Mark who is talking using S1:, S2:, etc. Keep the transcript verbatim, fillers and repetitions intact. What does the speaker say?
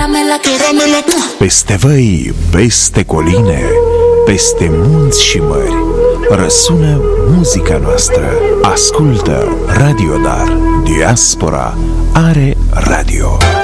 S1: Caramela, caramela.
S2: Peste văi, peste coline, peste munți și mări, răsună muzica noastră. Ascultă Radio Dar. Diaspora are radio.